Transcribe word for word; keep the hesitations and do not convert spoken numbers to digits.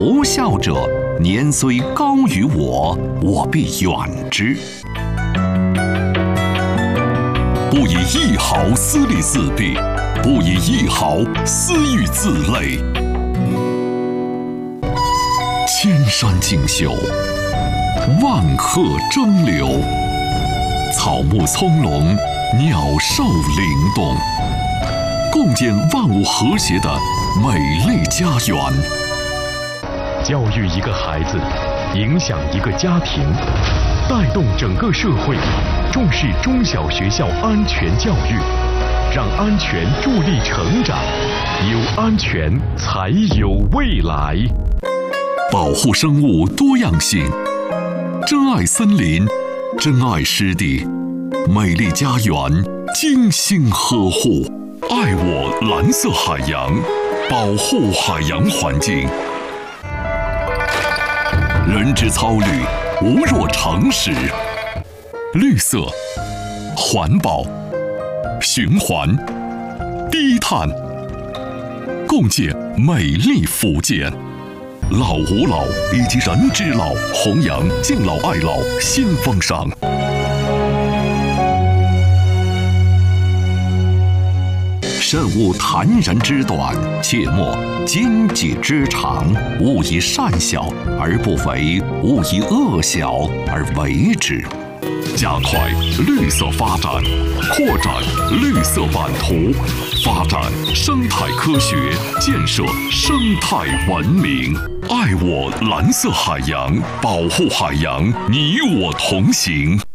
不孝者，年虽高于我，我必远之。不以一毫私利自弊，不以一毫私欲自累。千山竞秀，万壑争流，草木葱茏，鸟兽灵动，共建万物和谐的美丽家园。 教育一个孩子，影响一个家庭，带动整个社会，重视中小学校安全教育，让安全助力成长，有安全才有未来。 保护生物多样性，珍爱森林，珍爱湿地，美丽家园精心呵护，爱我蓝色海洋，保护海洋环境。人之操虑，无若城市。绿色、环保、循环、低碳，共建美丽福建。老吾老以及人之老，弘扬敬老爱老新风尚。慎勿谈人之短，切莫奸己之长。勿以善小而不为，勿以恶小而为之。加快绿色发展，扩展绿色版图，发展生态科学，建设生态文明。爱我蓝色海洋，保护海洋，你我同行。